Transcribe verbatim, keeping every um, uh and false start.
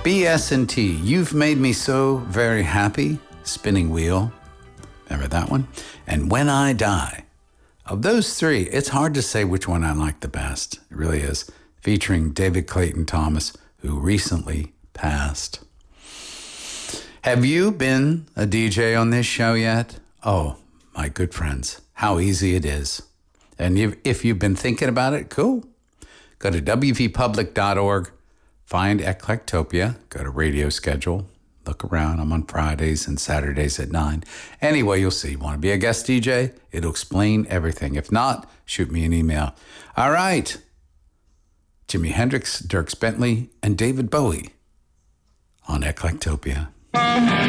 B S and T, You've Made Me So Very Happy, Spinning Wheel. Remember that one? And When I Die. Of those three, it's hard to say which one I like the best. It really is. Featuring David Clayton Thomas, who recently passed. Have you been a D J on this show yet? Oh, my good friends, how easy it is. And if you've been thinking about it, cool. Go to w v public dot org, find Eclectopia, go to radio schedule, look around. I'm on Fridays and Saturdays at nine. Anyway, you'll see. Want to be a guest D J? It'll explain everything. If not, shoot me an email. All right. Jimi Hendrix, Dierks Bentley, and David Bowie on Eclectopia.